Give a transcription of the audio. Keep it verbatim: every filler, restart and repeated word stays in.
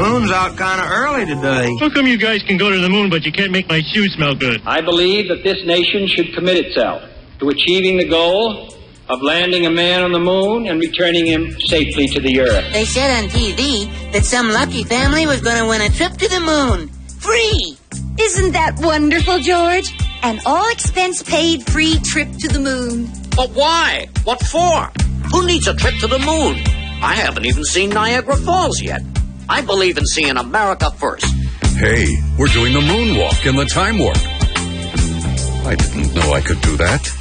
moon's out kind of early today. How come you guys can go to the moon, but you can't make my shoes smell good? I believe that this nation should commit itself to achieving the goal of landing a man on the moon and returning him safely to the Earth. They said on T V that some lucky family was going to win a trip to the moon. Free! Isn't that wonderful, George? An all-expense-paid free trip to the moon. But why? What for? Who needs a trip to the moon? I haven't even seen Niagara Falls yet. I believe in seeing America first. Hey, we're doing the moonwalk and the time warp. I didn't know I could do that.